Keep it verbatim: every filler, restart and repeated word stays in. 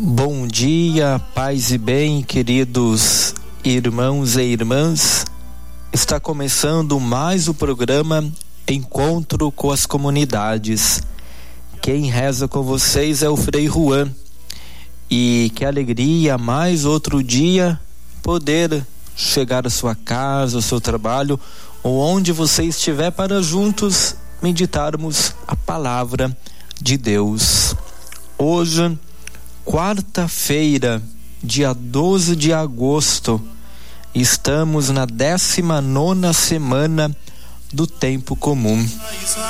Bom dia, paz e bem, queridos irmãos e irmãs. Está começando mais o programa Encontro com as Comunidades. Quem reza com vocês é o Frei Juan. E que alegria, mais outro dia, poder chegar à sua casa, ao seu trabalho, ou onde você estiver, para juntos meditarmos a palavra de Deus. Hoje, quarta-feira, dia doze de agosto, estamos na décima nona semana do tempo comum.